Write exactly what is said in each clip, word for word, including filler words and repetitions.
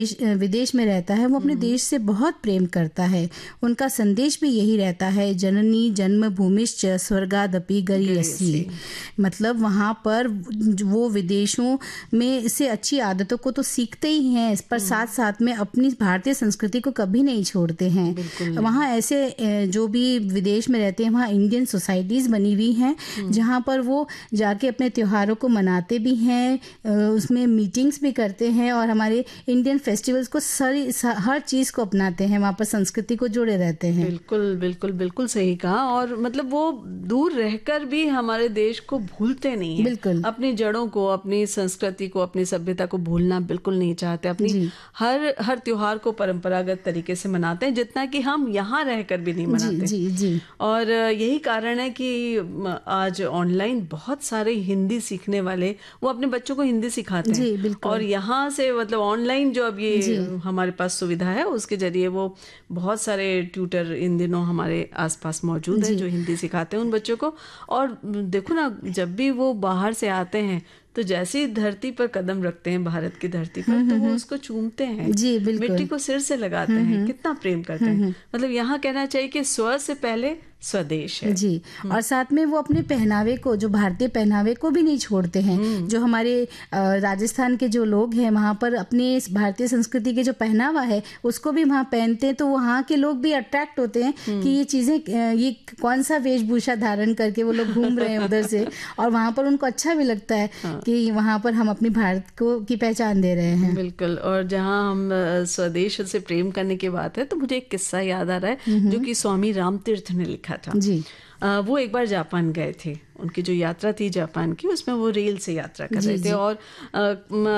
विदेश में रहता है वो अपने देश से बहुत प्रेम करता है। उनका संदेश भी यही रहता है, जननी जन्मभूमिश्च स्वर्गादपि गरीयसी। मतलब वहाँ पर वो विदेशों में से अच्छी आदतों को तो सीखते ही हैं, पर साथ साथ में अपनी भारतीय संस्कृति को कभी नहीं छोड़ते हैं। वहाँ ऐसे जो भी विदेश में रहते हैं वहाँ इंडियन सोसाइटीज़ बनी हुई हैं जहाँ पर वो जाके अपने त्योहारों को मनाते भी हैं, उसमें मीटिंग्स भी करते हैं और हमारे इंडियन फेस्टिवल्स को सारी हर चीज को अपनाते हैं, वहाँ पर संस्कृति को जुड़े रहते हैं। बिल्कुल बिल्कुल बिल्कुल सही कहा। और मतलब वो दूर रहकर भी हमारे देश को भूलते नहीं हैं। बिल्कुल अपनी जड़ों को, अपनी संस्कृति को, अपनी सभ्यता को भूलना बिल्कुल नहीं चाहते। अपनी हर हर त्योहार को परंपरागत तरीके से मनाते हैं, जितना कि हम यहाँ रहकर भी नहीं मनाते। जी, जी, जी। और यही कारण है कि आज ऑनलाइन बहुत सारे हिंदी सीखने वाले वो अपने बच्चों को हिंदी सिखाते हैं। जी, और यहाँ से मतलब ऑनलाइन जो अब ये हमारे पास सुविधा है उसके जरिए वो बहुत सारे ट्यूटर इन दिनों हमारे आसपास मौजूद हैं जो हिंदी सिखाते हैं उन बच्चों को। और देखो ना, जब भी वो बाहर से आते हैं तो जैसे ही धरती पर कदम रखते हैं, भारत की धरती पर, तो वो उसको चूमते हैं, जी, मिट्टी को सिर से लगाते हैं, कितना प्रेम करते हैं। मतलब यहाँ कहना चाहिए कि स्व से पहले स्वदेश है। जी। और साथ में वो अपने पहनावे को, जो भारतीय पहनावे को भी नहीं छोड़ते हैं। जो हमारे राजस्थान के जो लोग हैं वहाँ पर अपने भारतीय संस्कृति के जो पहनावा है उसको भी वहाँ पहनते हैं, तो वहाँ के लोग भी अट्रैक्ट होते हैं कि ये चीजें, ये कौन सा वेशभूषा धारण करके वो लोग घूम रहे हैं उधर से, और वहाँ पर उनको अच्छा भी लगता है हाँ। कि वहाँ पर हम अपनी भारत को की पहचान दे रहे हैं। बिल्कुल। और जहाँ हम स्वदेश से प्रेम करने की बात है तो मुझे एक किस्सा याद आ रहा है जो कि स्वामी रामतीर्थ ने लिखा था। जी। आ, वो एक बार जापान गए थे, उनकी जो यात्रा थी जापान की उसमें वो रेल से यात्रा कर रहे थे। और आ,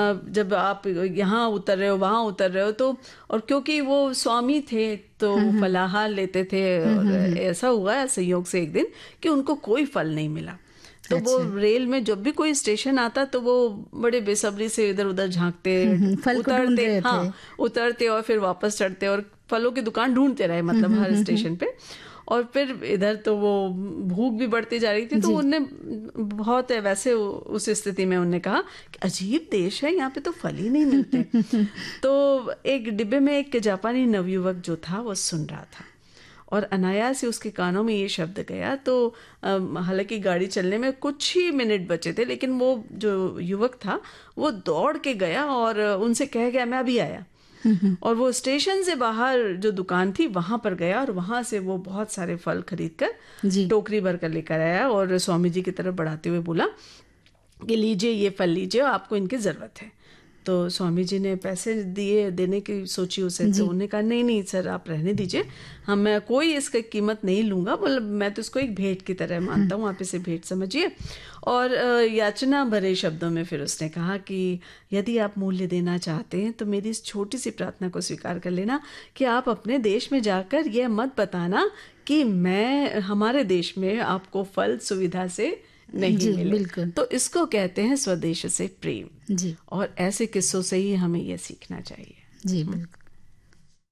जब आप यहाँ उतर रहे हो वहाँ उतर रहे हो तो, और क्योंकि वो स्वामी थे तो फलाहार लेते थे, और ऐसा हुआ संयोग से एक दिन कि उनको कोई फल नहीं मिला। तो अच्छा। वो रेल में जब भी कोई स्टेशन आता तो वो बड़े बेसब्री से इधर उधर झांकते, उतरते हाँ उतरते और फिर वापस चढ़ते और फलों की दुकान ढूंढते रहे, मतलब हर स्टेशन पे। और फिर इधर तो वो भूख भी बढ़ती जा रही थी, तो उनने बहुत वैसे उस स्थिति में उन्होंने कहा कि अजीब देश है, यहाँ पे तो फल ही नहीं मिलते। तो एक डिब्बे में एक जापानी नवयुवक जो था वो सुन रहा था और अनायास से उसके कानों में ये शब्द गया। तो हालांकि गाड़ी चलने में कुछ ही मिनट बचे थे, लेकिन वो जो युवक था वो दौड़ के गया और उनसे कह गया मैं अभी आया। और वो स्टेशन से बाहर जो दुकान थी वहां पर गया और वहां से वो बहुत सारे फल खरीद कर टोकरी भर कर लेकर आया और स्वामी जी की तरफ बढ़ाते हुए बोला कि लीजिए ये फल लीजिए, आपको इनकी जरूरत है। तो स्वामी जी ने पैसे दिए, देने की सोची उसे, तो उन्होंने कहा नहीं नहीं सर आप रहने दीजिए, हम मैं कोई इसकी कीमत नहीं लूंगा, बोला मैं तो इसको एक भेंट की तरह मानता हूँ, आप इसे भेंट समझिए। और याचना भरे शब्दों में फिर उसने कहा कि यदि आप मूल्य देना चाहते हैं तो मेरी इस छोटी सी प्रार्थना को स्वीकार कर लेना कि आप अपने देश में जाकर यह मत बताना कि मैं हमारे देश में आपको फल सुविधा से नहीं मिले। तो इसको कहते हैं स्वदेश से प्रेम। जी। और ऐसे किस्सों से ही हमें यह सीखना चाहिए। जी बिल्कुल।